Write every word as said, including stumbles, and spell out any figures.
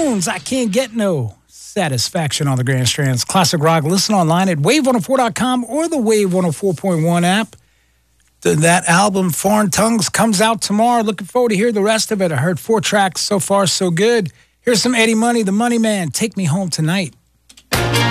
Bones, I Can't Get No Satisfaction on the Grand Strand's Classic Rock. Listen online at wave one oh four dot com or the Wave one oh four point one app. That album, Foreign Tongues, comes out tomorrow. Looking forward to hear the rest of it. I heard four tracks so far, so good. Here's some Eddie Money, the Money Man. Take Me Home Tonight.